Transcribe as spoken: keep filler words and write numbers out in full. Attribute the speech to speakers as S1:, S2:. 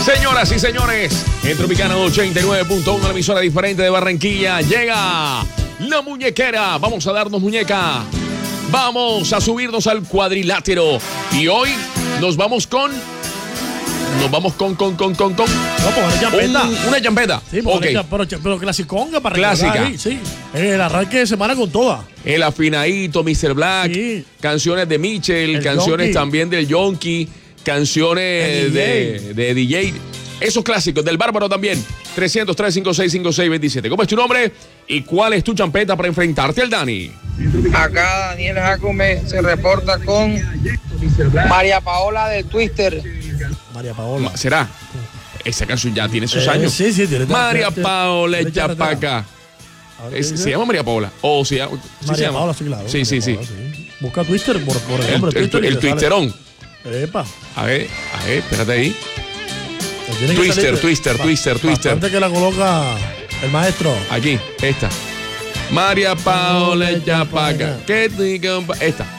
S1: Señoras y señores, en Tropicana ochenta y nueve punto uno, la emisora diferente de Barranquilla, llega la muñequera. Vamos a darnos muñeca. Vamos a subirnos al cuadrilátero. Y hoy nos vamos con... Nos vamos con, con, con, con, con...
S2: No, pues una champeta.
S1: Un, una champeta.
S2: Sí,
S1: okay.
S2: Una, pero, pero clasiconga para
S1: Clásica.
S2: recordar ahí, sí. El arranque de semana con toda.
S1: El afinadito, mister Black,
S2: sí.
S1: Canciones de Mitchell,
S2: El
S1: canciones
S2: Yonki.
S1: también del Yonki, canciones de, de D J. Esos clásicos, del Bárbaro también. trescientos tres, cincuenta y seis, cincuenta y seis, veintisiete. ¿Cómo es tu nombre? ¿Y cuál es tu champeta para enfrentarte al Dani?
S3: Acá Daniel Jacome se reporta con María Paola de Twister.
S2: María Paola.
S1: ¿Será? Esa canción ya tiene sus
S2: Eh,
S1: años.
S2: sí, sí, tiene-
S1: María
S2: tiene-
S1: Paola,
S2: tiene
S1: echa
S2: carretera.
S1: pa' acá.
S2: A ver,
S1: Es-
S2: ¿qué
S1: se
S2: dice?
S1: llama María Paola. O se llama, sí se
S2: María
S1: llama.
S2: Paola, sí, claro.
S1: Sí,
S2: María
S1: sí, sí.
S2: Paola, Busca Twister por, por el
S1: El,
S2: nombre.
S1: el,
S2: Twister y
S1: el
S2: te sale.
S1: Twisterón.
S2: Epa.
S1: A ver, a ver, espérate ahí.
S2: Te tiene que
S1: Twister,
S2: salir-
S1: Twister,
S2: ba-
S1: Twister, Twister.
S2: Bastante que la coloca el maestro.
S1: Aquí, esta. María Paola, echa pa' acá. ¿Qué te compa- Esta.